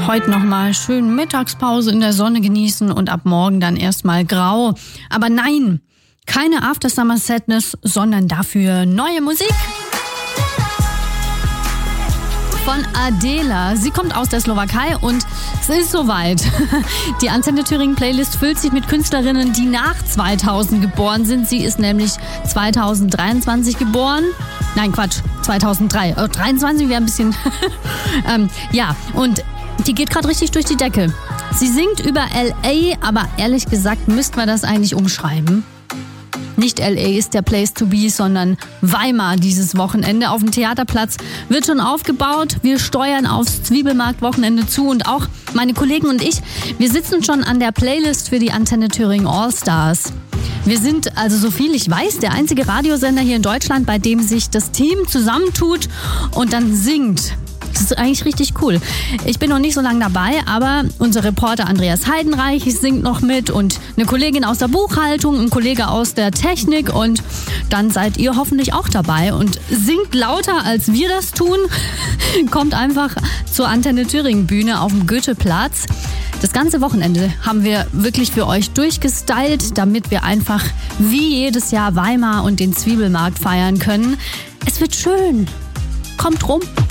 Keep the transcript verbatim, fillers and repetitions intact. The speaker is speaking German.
heute nochmal schön Mittagspause in der Sonne genießen und ab morgen dann erstmal grau. Aber nein, keine After Summer Sadness, sondern dafür neue Musik. Von Adela. Sie kommt aus der Slowakei und es ist soweit. Die Antenne Thüringen Playlist füllt sich mit Künstlerinnen, die nach zweitausend geboren sind. Sie ist nämlich zweitausenddreiundzwanzig geboren. Nein, Quatsch, zweitausenddrei. Oh, dreiundzwanzig wäre ein bisschen... ähm, ja, und die geht gerade richtig durch die Decke. Sie singt über L A, aber ehrlich gesagt müssten wir das eigentlich umschreiben. Nicht L A ist der Place to be, sondern Weimar dieses Wochenende. Auf dem Theaterplatz wird schon aufgebaut. Wir steuern aufs Zwiebelmarkt-Wochenende zu und auch meine Kollegen und ich, wir sitzen schon an der Playlist für die Antenne Thüringen All-Stars. Wir sind, also so viel ich weiß, der einzige Radiosender hier in Deutschland, bei dem sich das Team zusammentut und dann singt. Das ist eigentlich richtig cool. Ich bin noch nicht so lange dabei, aber unser Reporter Andreas Heidenreich singt noch mit und eine Kollegin aus der Buchhaltung, ein Kollege aus der Technik und dann seid ihr hoffentlich auch dabei und singt lauter, als wir das tun. Kommt einfach zur Antenne Thüringen Bühne auf dem Goetheplatz. Das ganze Wochenende haben wir wirklich für euch durchgestylt, damit wir einfach wie jedes Jahr Weimar und den Zwiebelmarkt feiern können. Es wird schön. Kommt rum.